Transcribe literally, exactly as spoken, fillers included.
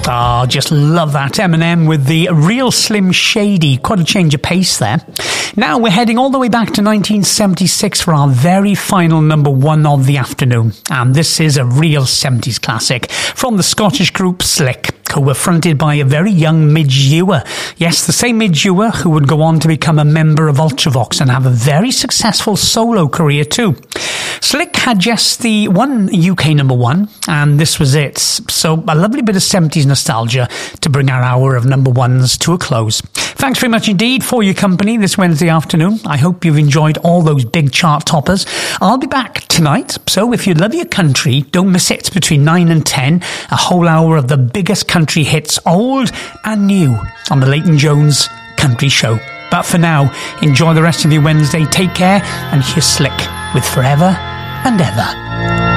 Ah, oh, just love that. Eminem with the Real Slim Shady. Quite a change of pace there. Now we're heading all the way back to nineteen seventy-six for our very final number one of the afternoon. And this is a real seventies classic from the Scottish group Slick, who were fronted by a very young Midge Ure. Yes, the same Midge Ure who would go on to become a member of Ultravox and have a very successful solo career too. Slick had just the one U K number one, and this was it. So a lovely bit of seventies nostalgia to bring our hour of number ones to a close. Thanks very much indeed for your company this Wednesday afternoon. I hope you've enjoyed all those big chart toppers. I'll be back tonight, so if you love your country, don't miss it. Between nine and ten, a whole hour of the biggest country hits, old and new, on the Leighton Jones Country Show. But for now, enjoy the rest of your Wednesday. Take care, and here's Slick with Forever and Ever.